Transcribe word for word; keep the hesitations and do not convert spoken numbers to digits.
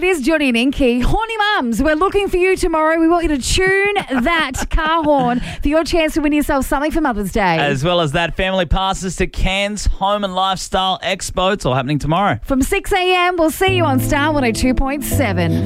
is Johnny and Inky. Horny mums, we're looking for you tomorrow. We want you to tune that car horn for your chance to win yourself something for Mother's Day. As well as that, family passes to Cairns Home and Lifestyle Expo. It's all happening tomorrow. From six a.m, we'll see you on Star one oh two point seven.